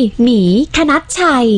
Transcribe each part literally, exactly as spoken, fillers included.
หมีคณัชชัย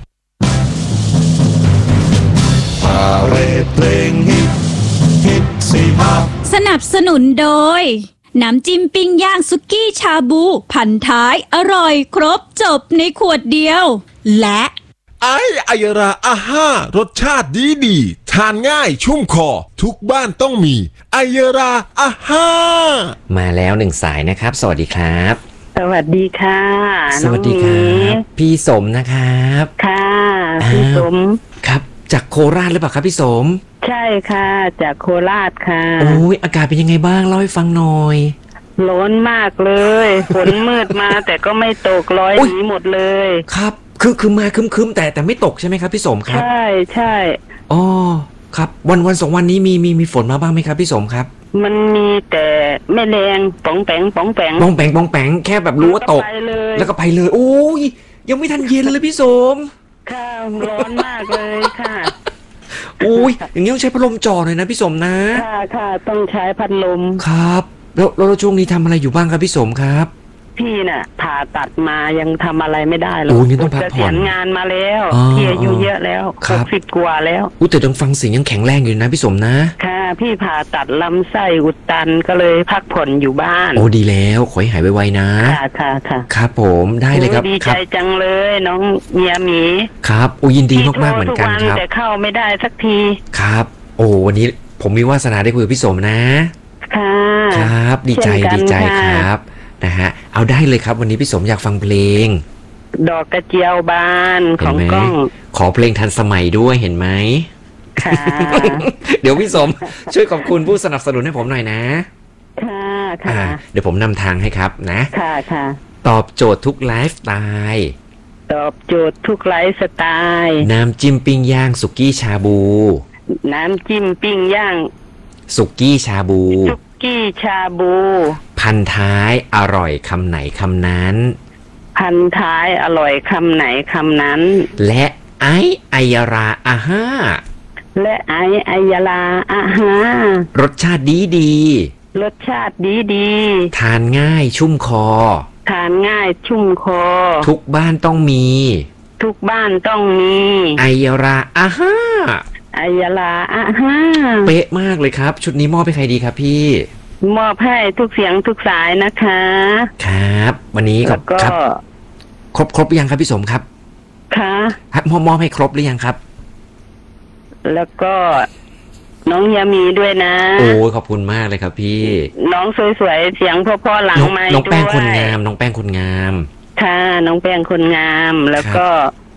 พาเรดเพลงฮิตฮิตสิฮะสนับสนุนโดยน้ำจิ้มปิ้งย่างสุกี้ชาบูพันท้ายอร่อยครบจบในขวดเดียวและไอไอยราอาห้ารสชาติดีดีทานง่ายชุ่มคอทุกบ้านต้องมีไอยราอาห้ามาแล้วหนึ่งสายนะครับสวัสดีครับสวัสดีค่ะสวัสดีครับพี่สมนะครับค่ะพี่สมครับจากโคราชหรือเปล่าครับพี่สมใช่ค่ะจากโคราชค่ะโอ้ยอากาศเป็นยังไงบ้างเล่าให้ฟังหน่อยร้อนมากเลยฝนมืดมาแต่ก็ไม่ตกลอยหนีหมดเลยครับคือคือมาคึมๆแต่แต่ไม่ตกใช่ไหมครับพี่สมครับใช่ใช่อ๋อครับวันวันสองวันนี้มีมีมีฝนมาบ้างไหมครับพี่สมครับมันมีแต่ไม่แรงป๋องแปงป๋องแปงป๋องแปงป๋องแปงแค่แบบรู้ว่าตกแล้วก็ไปเลยโอ้ยยังไม่ทันเย็นเลยพี่สมค่ะร้อนมากเลยค่ะโอ้ยอย่างนี้ต้องใช้พัดลมจ่อหน่อยนะพี่สมนะค่ะค่ะต้องใช้พัดลมครับแล้วแล้วช่วงนี้ทำอะไรอยู่บ้างครับพี่สมครับพี่น่ะผ่าตัดมายังทำอะไรไม่ได้หรอกโอ้ยต้องพักผ่อนงานมาแล้วพี่อายุเยอะแล้วหกสิบกว่าแล้วอุ้ยแต่ต้องฟังเสียงยังแข็งแรงอยู่นะพี่สมนะค่ะพี่ผ่าตัดลำไส้อุดตันก็เลยพักผ่อนอยู่บ้านโอ้ดีแล้วขอให้หายไวๆนะค่ะค่ะค่ะครับผมได้เลยครับดีใจจังเลยน้องเมียหมีครับโอ้ยินดีมากๆเหมือนกันครับแต่เข้าไม่ได้สักทีครับโอ้วันนี้ผมมีวาสนาได้คุยกับพี่สมนะค่ะครับดีใจดีใจครับนะฮะเอาได้เลยครับวันนี้พี่สมอยากฟังเพลงดอกกระเจียวบานของก้องขอเพลงทันสมัยด้วยเห็นไหมค่ะเดี๋ยวพี่สมช่วยขอบคุณผู้สนับสนุนให้ผมหน่อยนะค่ะค่ะเดี๋ยวผมนำทางให้ครับนะค่ะค่ะตอบโจทย์ทุกไลฟ์สไตล์ตอบโจทย์ทุกไลฟ์สไตล์น้ำจิ้มปิ้งย่างสุกี้ชาบูน้ำจิ้มปิ้งย่างสุกี้ชาบูสุกี้ชาบูพันท้ายอร่อยคำไหนคำนั้นพันท้ายอร่อยคำไหนคำนั้นและไอไอยราอาห้าและไอไอยราอาห้ารสชาติดีดีรสชาติดีดีทานง่ายชุ่มคอทานง่ายชุ่มคอทุกบ้านต้องมีทุกบ้านต้องมีไอยราอาห้าไอยราอาห้าเป๊ะมากเลยครับชุดนี้มอบให้ใครดีครับพี่มอบให้ทุกเสียงทุกสายนะคะครับวันนี้ก็ครับครบครบหรือยังครับพี่สมครับค่ะมอบมอบให้ครบหรือยังครับแล้วก็น้องยามีด้วยนะโอ้ขอบคุณมากเลยครับพี่น้องสวยๆเสียงพ่อๆหลังไมค์ด้วยน้องแป้งคนงามน้องแป้งคนงามค่ะน้องแป้งคนงามแล้วก็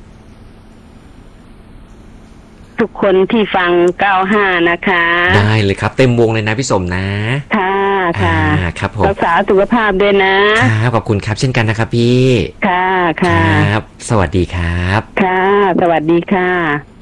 ทุกคนที่ฟังเก้าห้านะคะได้เลยครับเต็มวงเลยนะพี่สมนะค่ะค่ะครับผมรักษาสุขภาพด้วยนะครับขอบคุณครับเช่นกันนะครับพี่ค่ะค่ะครับสวัสดีครับค่ะสวัสดีค่ะ